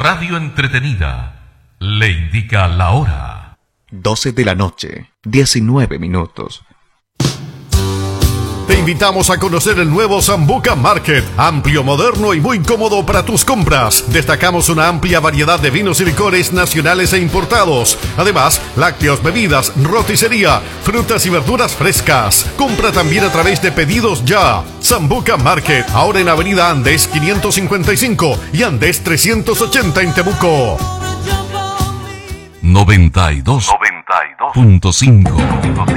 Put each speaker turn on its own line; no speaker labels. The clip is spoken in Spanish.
radio entretenida le indica la hora.
12 de la noche, 19 minutos.
Te invitamos a conocer el nuevo Sambuca Market, amplio, moderno y muy cómodo para tus compras. Destacamos una amplia variedad de vinos y licores nacionales e importados. Además, lácteos, bebidas, roticería, frutas y verduras frescas. Compra también a través de Pedidos Ya. Sambuca Market, ahora en Avenida Andes 555 y Andes 380 en Temuco.
92.5